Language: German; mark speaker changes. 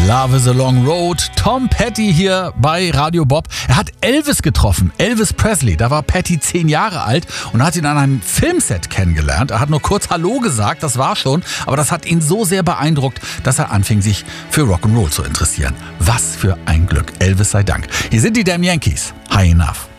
Speaker 1: Love is a Long Road. Tom Petty hier bei Radio Bob. Er hat Elvis getroffen, Elvis Presley. Da war Petty 10 Jahre alt und hat ihn an einem Filmset kennengelernt. Er hat nur kurz Hallo gesagt, das war schon. Aber das hat ihn so sehr beeindruckt, dass er anfing, sich für Rock'n'Roll zu interessieren. Was für ein Glück. Elvis sei Dank. Hier sind die Damn Yankees. High Enough.